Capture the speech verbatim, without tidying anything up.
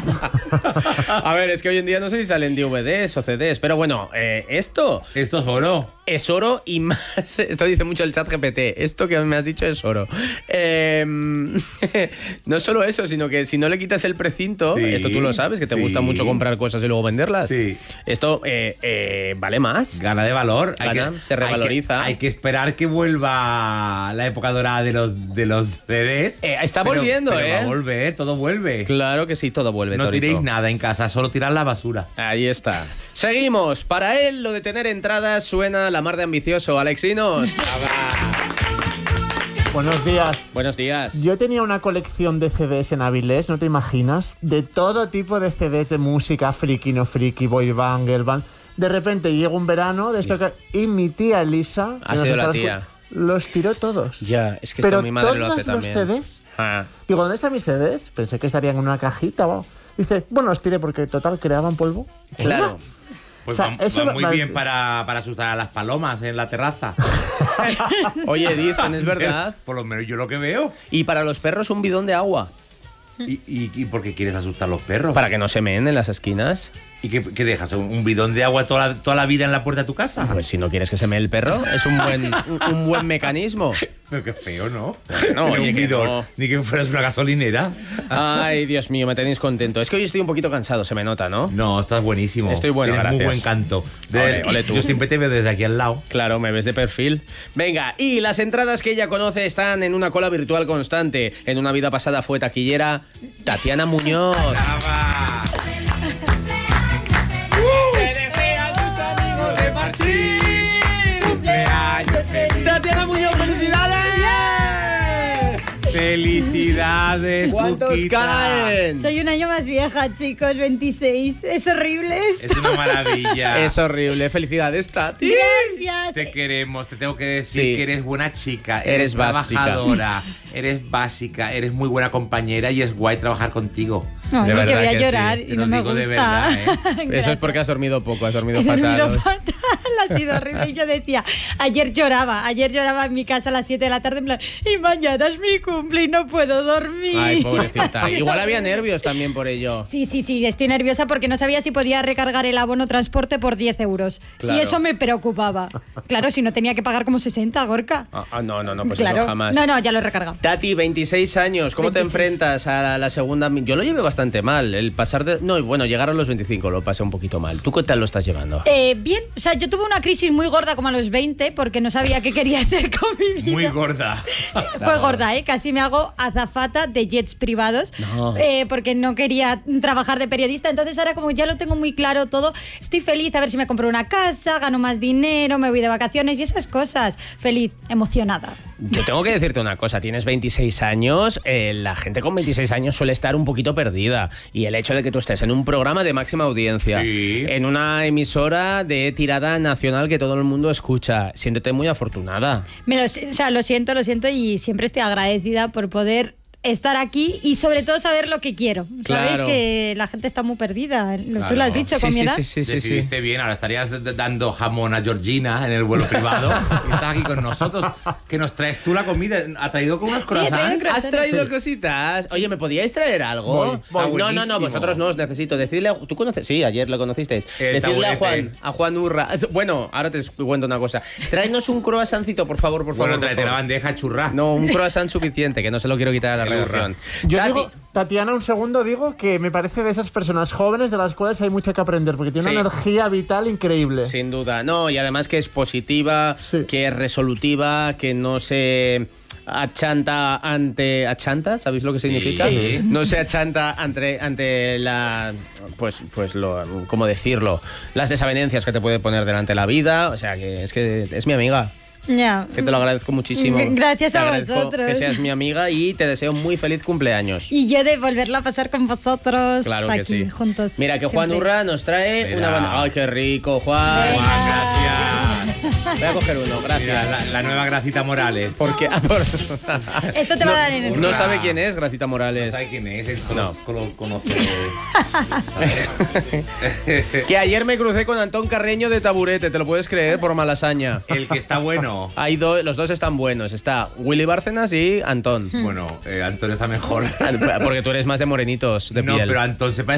A ver, es que hoy en día no sé si salen D V Ds o C Ds, pero bueno, eh, esto... Esto es oro. Es oro y más... Esto dice mucho el chat G P T. Esto que me has dicho es oro. Eh, no solo eso, sino que si no le quitas el precinto, Sí, esto tú lo sabes, que te sí. gusta mucho comprar cosas y luego venderlas. Sí. Esto eh, eh, vale más. Gana de valor. Hay Gana, que, se revaloriza. Hay que, hay que esperar que vuelva la época dorada de los, de los C Ds. Eh, está pero, volviendo, pero ¿eh? va a volver, todo vuelve. Claro que sí, todo vuelve, No Torito. tiréis nada en casa, solo tirad la basura. Ahí está. Seguimos. Para él, lo de tener entradas suena la mar de ambicioso. Alexinos. Buenos días. Buenos días. Yo tenía una colección de C Ds en Avilés, ¿no te imaginas? De todo tipo de C Ds de música, friki, no friki, boy band, girl band. De repente llega un verano de esto que... y mi tía Elisa... Ha que nos sido la estaba tía. escu- Los tiró todos. Ya, es que Pero esto mi madre lo todos hace los también. C Ds... Ah. Digo, ¿dónde están mis C Ds? Pensé que estarían en una cajita, wow. Dice, bueno, los tiré porque total creaban polvo. Claro. Pues O sea, va, eso va muy va- bien para, para asustar a las palomas en la terraza. Oye, dicen, es verdad. Por lo menos yo lo que veo. Y para los perros un bidón de agua. ¿Y, y, y por qué quieres asustar a los perros? Para que no se meen en las esquinas. ¿Y qué, qué dejas? ¿Un, un bidón de agua toda la, toda la vida en la puerta de tu casa? Pues si no quieres que se mee el perro, es un buen, un, un buen mecanismo. Pero qué feo, ¿no? No, Ni oye, un que bidón, no. ni que fueras una gasolinera. Ay, Dios mío, me tenéis contento. Es que hoy estoy un poquito cansado, se me nota, ¿no? No, estás buenísimo. Estoy bueno, Tienes gracias. muy buen canto. De- Ole, ole tú. Yo siempre te veo desde aquí al lado. Claro, me ves de perfil. Venga, y las entradas que ella conoce están en una cola virtual constante. En una vida pasada fue taquillera Tatiana Muñoz. ¡Brava! ¡Te desean tus amigos de partir! ¡Cumpleaños feliz! ¡Tatiana Muñoz, felicidades! ¡Felicidades, ¿Cuántos Cuquita! caen? Soy un año más vieja, chicos, veintiséis. Es horrible esto. Es una maravilla. Es horrible. Felicidades, Tati. Gracias. Te queremos, te tengo que decir Sí. que eres buena chica, Eres eres, básica. trabajadora, eres básica, eres muy buena compañera y es guay trabajar contigo. Oye, De verdad que voy a que sí, llorar te y lo no me digo gusta. de verdad, ¿eh? Eso es Gracias. porque has dormido poco, has dormido He dormido fatal. fatal, ha sido horrible. Y yo decía, ayer lloraba, ayer lloraba en mi casa a las siete de la tarde, en plan, y mañana es mi cumple y no puedo dormir. Ay, pobrecita. Sí, Igual había nervios también por ello. Sí, sí, sí, estoy nerviosa porque no sabía si podía recargar el abono transporte por diez euros. Claro. Y eso me preocupaba. Claro, si no tenía que pagar como sesenta, Gorka. Ah, ah, no, no, no, pues claro. eso jamás. No, no, ya lo he recargado. Tati, veintiséis años, ¿cómo te veintiséis. enfrentas a la, la segunda? Yo lo llevé bastante mal, el pasar de... No, bueno, llegar a los veinticinco lo pasé un poquito mal. ¿Tú qué tal lo estás llevando? Eh, bien, o sea, yo tuve una crisis muy gorda como a los veinte porque no sabía qué quería hacer con mi vida. Muy gorda. Fue gorda, ¿eh? Casi me hago azafata de jets privados No. eh, porque no quería trabajar de periodista. Entonces ahora como ya lo tengo muy claro todo, estoy feliz a ver si me compro una casa, gano más dinero, me voy de vacaciones y esas cosas. Feliz, emocionada. Yo tengo que decirte una cosa, tienes veintiséis años, eh, la gente con veintiséis años suele estar un poquito perdida y el hecho de que tú estés en un programa de máxima audiencia, Sí. en una emisora de tirada nacional que todo el mundo escucha, siéntete muy afortunada. Me lo, o sea, lo siento, lo siento y siempre estoy agradecida por poder estar aquí y sobre todo saber lo que quiero. Sabes Claro. que la gente está muy perdida. Tú Claro. lo has dicho Sí, con mi sí, edad. sí, sí, sí, sí. Decidiste bien, ahora estarías d- dando jamón a Georgina en el vuelo privado. Y estás aquí con nosotros. Que nos traes tú la comida. ¿Ha traído con unos he traído croissants? croissants. ¿Has traído cositas? Oye, ¿me podíais traer algo? Voy, voy. no, no, no, Buenísimo. vosotros no os necesito. Decidle, a- ¿tú conoces? Sí, ayer lo conocisteis. El Decidle a Juan, taburete. a Juan Urra. Bueno, ahora te cuento una cosa. Tráenos un croissantcito, por favor, por favor. Bueno, por tráete la favor. bandeja churra. No, un croissant suficiente, que no se lo quiero quitar a la El redacción. Yo Tati, digo, Tatiana, un segundo, digo que me parece de esas personas jóvenes de las cuales hay mucho que aprender, porque tiene Sí. una energía vital increíble. sin duda. No, y además que es positiva, Sí. que es resolutiva, que no se achanta ante... ¿Achanta? ¿Sabéis lo que significa? Sí. No se achanta ante, ante la... Pues, pues lo... ¿Cómo decirlo? Las desavenencias que te puede poner delante la vida. O sea, que es que es mi amiga. Ya. Que te lo agradezco muchísimo. Gracias Te a agradezco vosotros. que seas mi amiga y te deseo muy feliz cumpleaños. Y yo de volverla a pasar con vosotros Claro aquí, que sí. juntos. Mira que Juan siempre. Urra nos trae Mira. una banda. ¡Ay, qué rico, Juan! Venga. Juan, gracias. Voy a coger uno, gracias. Mira, la, la nueva Gracita Morales. Porque ah, por- Esto te va a dar energía. no sabe quién es Gracita Morales. No sabe quién es, él No. solo lo conoce. Que ayer me crucé con Antón Carreño de Taburete, ¿te lo puedes creer? Por Malasaña. El que está bueno. Hay dos, los dos están buenos. Está Willy Bárcenas y Antón. Bueno, eh, Antonio está mejor. Porque tú eres más de morenitos de No, piel. pero Antón se parece